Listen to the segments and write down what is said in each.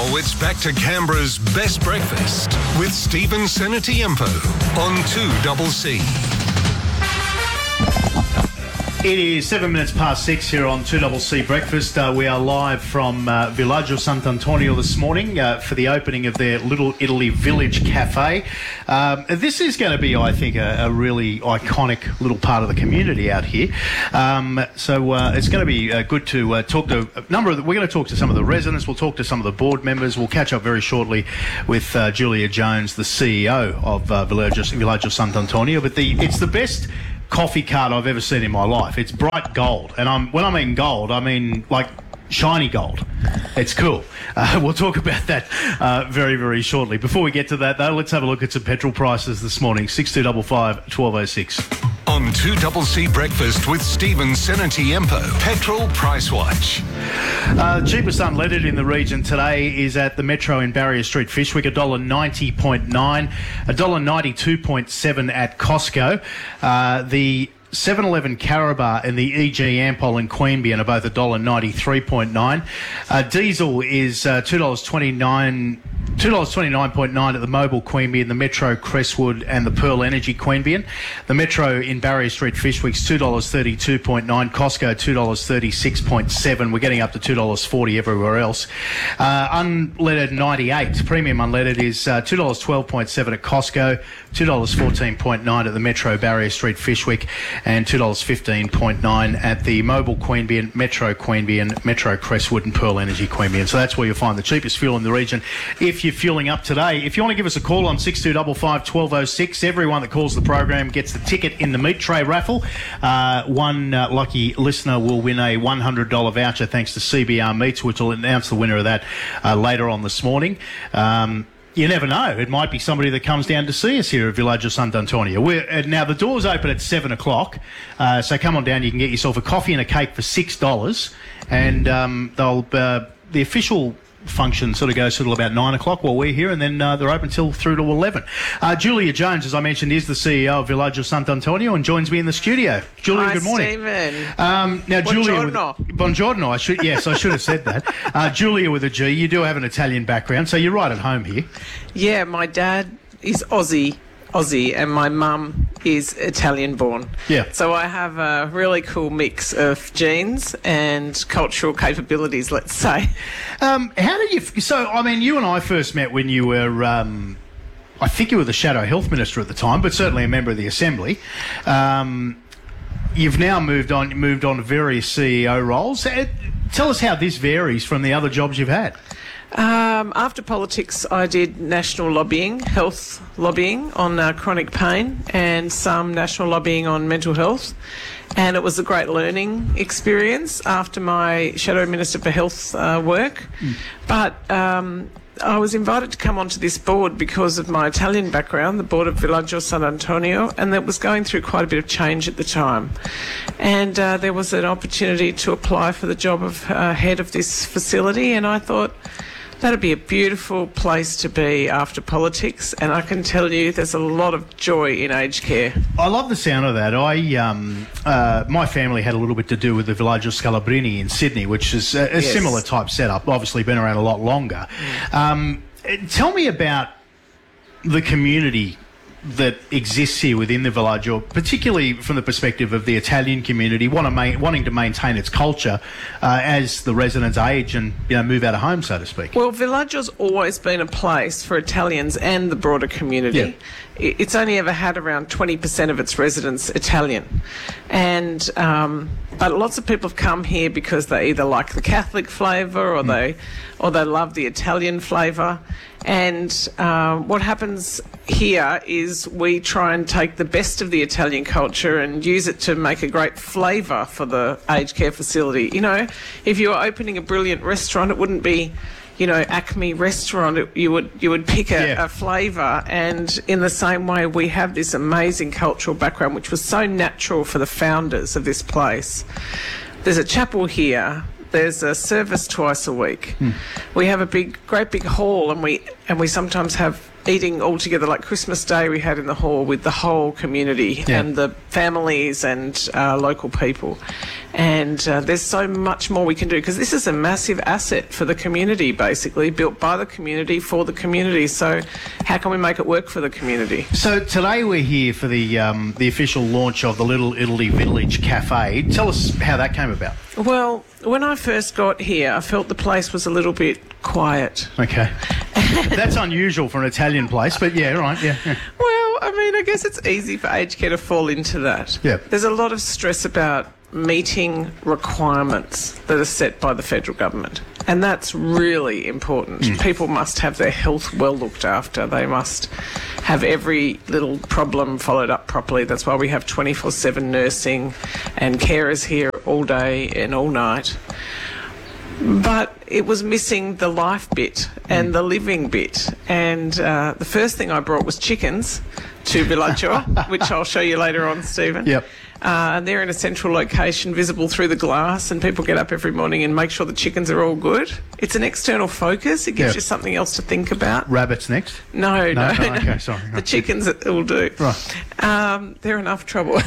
it's back to Canberra's best breakfast with Stephen Senatiempo on 2CC. It is 7 minutes past 6 here on 2CC Breakfast. We are live from Villaggio Sant'Antonio this morning for the opening of their Little Italy Village Cafe. This is going to be, I think, a really iconic little part of the community out here. So it's going to be good to talk to a number of... We're going to talk to some of the residents. We'll talk to some of the board members. We'll catch up very shortly with Julia Jones, the CEO of Villaggio Sant'Antonio. But it's the best coffee cart I've ever seen in my life. It's bright gold, and when I mean gold, I mean like shiny gold. It's cool. We'll talk about that very, very shortly. Before we get to that, though, let's have a look at some petrol prices this morning. 6255 1206. On 2CC Breakfast with Stephen Senatiempo, Petrol Price Watch. Cheapest unleaded in the region today is at the Metro in Barrier Street, Fishwick, $1.90.9, $1.92.7 at Costco. The 7-Eleven Carabar and the EG Ampol in Queanbeyan are both $1.93.9. Diesel is $2.29.9 at the Mobile Queanbeyan, the Metro Crestwood and the Pearl Energy Queanbeyan. The Metro in Barrier Street, Fishwick's $2.32.9, Costco $2.36.7. We're getting up to $2.40 everywhere else. Unleaded 98, premium unleaded is $2.12.7 at Costco, $2.14.9 at the Metro Barrier Street, Fishwick, and $2.15.9 at the Mobile Queanbeyan, Metro Queanbeyan, Metro Crestwood and Pearl Energy Queanbeyan. So that's where you'll find the cheapest fuel in the region if you're fueling up today. If you want to give us a call on 6255 1206, everyone that calls the program gets the ticket in the meat tray raffle. One lucky listener will win a $100 voucher thanks to CBR Meats, which will announce the winner of that later on this morning. You never know. It might be somebody that comes down to see us here at Villaggio Sant'Antonio. Now, the doors open at 7 o'clock, so come on down. You can get yourself a coffee and a cake for $6, and the official function sort of goes till about 9 o'clock while we're here, and then they're open through to 11. Julia Jones, as I mentioned, is the CEO of Villaggio Sant'Antonio and joins me in the studio. Julia, Hi, good morning. Stephen. Now, Buongiorno. Julia, buongiorno. I should have said that. Julia with a G. You do have an Italian background, so you're right at home here. Yeah, my dad is Aussie, and my mum is Italian born. Yeah. So I have a really cool mix of genes and cultural capabilities, let's say. How did you... So, I mean, you and I first met when you were... I think you were the Shadow Health Minister at the time, but certainly a member of the Assembly. You've now moved on to various CEO roles. Tell us how this varies from the other jobs you've had. After politics, I did national lobbying, health lobbying on chronic pain, and some national lobbying on mental health. And it was a great learning experience after my Shadow Minister for Health work. But I was invited to come onto this board because of my Italian background, the board of Villaggio Sant'Antonio, and that was going through quite a bit of change at the time. And there was an opportunity to apply for the job of head of this facility, and I thought that'd be a beautiful place to be after politics, and I can tell you there's a lot of joy in aged care. I love the sound of that. My family had a little bit to do with the Villaggio Scalabrini in Sydney, which is a similar type setup, obviously been around a lot longer. Tell me about the community that exists here within the Villaggio, particularly from the perspective of the Italian community wanting to maintain its culture as the residents age and move out of home, so to speak. Well, Villaggio's always been a place for Italians and the broader community. Yeah. It's only ever had around 20% of its residents Italian, and but lots of people have come here because they either like the Catholic flavour or they love the Italian flavour. And what happens here is we try and take the best of the Italian culture and use it to make a great flavour for the aged care facility. You know, if you were opening a brilliant restaurant, it wouldn't be, Acme restaurant. You would pick a flavour, and in the same way, we have this amazing cultural background, which was so natural for the founders of this place. There's a chapel here. There's a service twice a week. We have a great big hall, and we sometimes have eating all together, like Christmas Day we had in the hall with the whole community and the families and local people. And there's so much more we can do, because this is a massive asset for the community, basically, built by the community for the community. So how can we make it work for the community? So today we're here for the official launch of the Little Italy Village Cafe. Tell us how that came about. Well, when I first got here, I felt the place was a little bit quiet. Okay. That's unusual for an Italian place, but yeah, right, yeah. Well, I mean, I guess it's easy for aged care to fall into that. Yeah. There's a lot of stress about meeting requirements that are set by the federal government, and that's really important. People must have their health well looked after. They must have every little problem followed up properly. That's why we have 24/7 nursing and carers here all day and all night. But it was missing the life bit and the living bit. And the first thing I brought was chickens to Villaggio, which I'll show you later on, Stephen. Yep. And they're in a central location, visible through the glass, and people get up every morning and make sure the chickens are all good. It's an external focus. It gives you something else to think about. Rabbits next? No. Okay, sorry. The chickens will do. Right. They're enough trouble.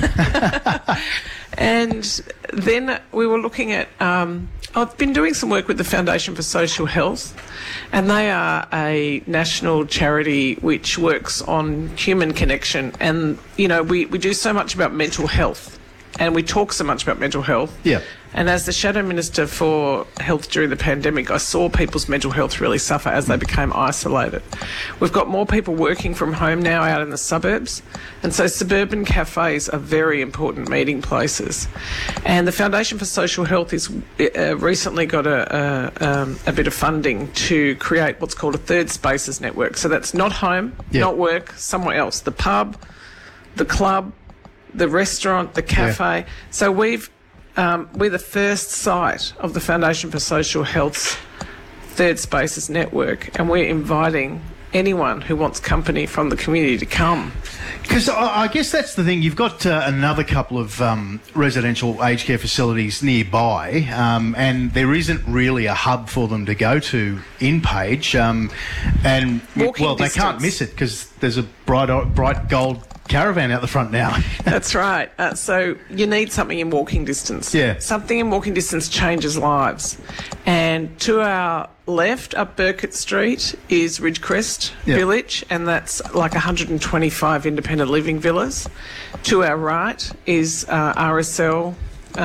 And then we were looking at... I've been doing some work with the Foundation for Social Health, and they are a national charity which works on human connection. And, you know, we do so much about mental health, and we talk so much about mental health. Yeah. And as the Shadow Minister for Health during the pandemic, I saw people's mental health really suffer as they became isolated. We've got more people working from home now out in the suburbs, and so suburban cafes are very important meeting places. And the Foundation for Social Health is recently got a bit of funding to create what's called a Third Spaces network. So that's not home, not work, somewhere else. The pub, the club, the restaurant, the cafe. Yeah. So we're the first site of the Foundation for Social Health's Third Spaces network, and we're inviting anyone who wants company from the community to come. Because I guess that's the thing. You've got another couple of residential aged care facilities nearby, and there isn't really a hub for them to go to in Page. And Walking they can't miss it because there's a bright gold caravan out the front now. That's right. So you need something in walking distance. Yeah. Something in walking distance changes lives. And to our left, up Burkett Street, is Ridgecrest Village, and that's like 125 independent living villas. To our right is RSL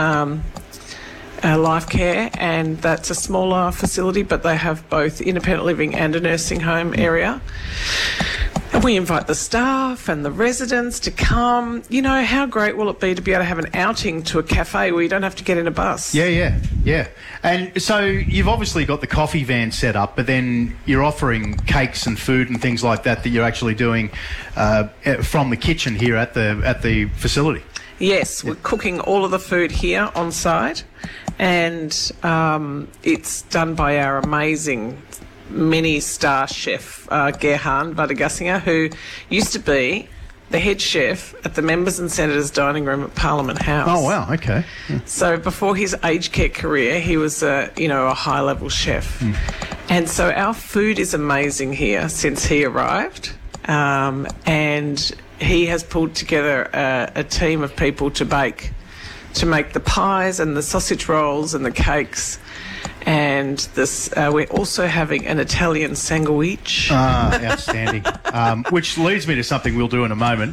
Life Care, and that's a smaller facility, but they have both independent living and a nursing home area. And we invite the staff and the residents to come. You know, how great will it be to be able to have an outing to a cafe where you don't have to get in a bus? Yeah. And so you've obviously got the coffee van set up, but then you're offering cakes and food and things like that you're actually doing from the kitchen here at the facility. Yes, we're cooking all of the food here on site, and it's done by our amazing many-star chef, Gerhan Vadagassinger, who used to be the head chef at the Members and Senators Dining Room at Parliament House. Oh, wow, okay. Yeah. So before his aged care career, he was a high-level chef. And so our food is amazing here since he arrived, and he has pulled together a team of people to make the pies and the sausage rolls and the cakes. And this, we're also having an Italian sanguiche. Outstanding. Which leads me to something we'll do in a moment.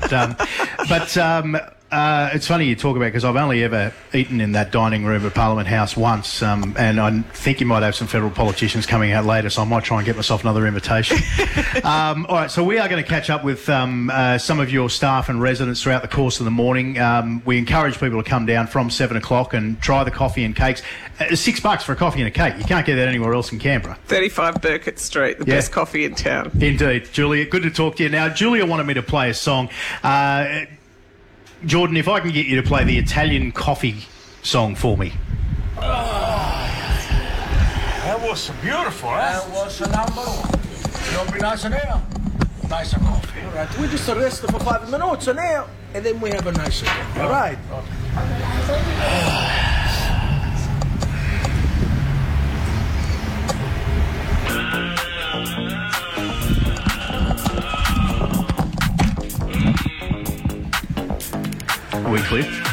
It's funny you talk about, because I've only ever eaten in that dining room at Parliament House once, and I think you might have some federal politicians coming out later, so I might try and get myself another invitation. All right, so we are going to catch up with some of your staff and residents throughout the course of the morning. We encourage people to come down from 7 o'clock and try the coffee and cakes. $6 for a coffee and a cake. You can't get that anywhere else in Canberra. 35 Burkett Street, the best coffee in town. Indeed. Julia, good to talk to you. Now, Julia wanted me to play a song. Jordan, if I can get you to play the Italian coffee song for me. That was beautiful, eh? That was a number one. It'll be nice in here. Nice and coffee. All right, we just rest for 5 minutes in here, and then we have a nice coffee. All right? we, Cliff?